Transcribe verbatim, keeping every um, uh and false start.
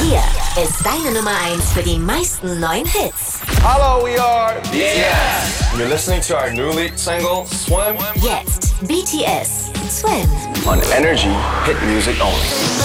Hier ist deine Nummer eins für die meisten neuen Hits. Hello, we are B T S. You're listening to our new lead single, Swim. Jetzt B T S, Swim. On Energy Hit Music Only.